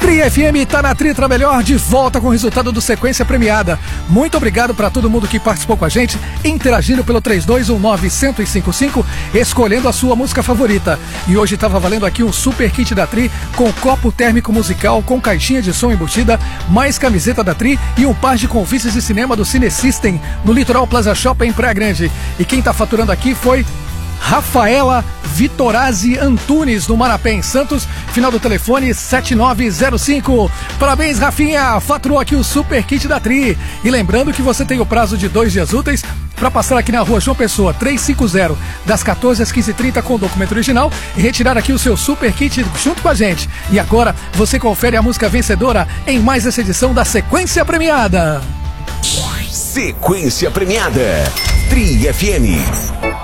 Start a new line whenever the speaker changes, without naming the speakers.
Tri FM tá na Tritra Melhor, de volta com o resultado do Sequência Premiada. Muito obrigado para todo mundo que participou com a gente, interagindo pelo 3219-1055, escolhendo a sua música favorita. E hoje tava valendo aqui um super kit da Tri, com copo térmico musical, com caixinha de som embutida, mais camiseta da Tri e um par de convites de cinema do Cine System, no Litoral Plaza Shopping em Praia Grande. E quem tá faturando aqui foi Rafaela Vitorazzi Antunes, no Marapé, em Santos, final do telefone 7905. Parabéns, Rafinha, faturou aqui o super kit da Tri. E lembrando que você tem o prazo de 2 dias úteis para passar aqui na rua João Pessoa 350, das 14 às 15h30, com o documento original, e retirar aqui o seu super kit junto com a gente. E agora você confere a música vencedora em mais essa edição da Sequência Premiada.
Sequência Premiada, Tri FM.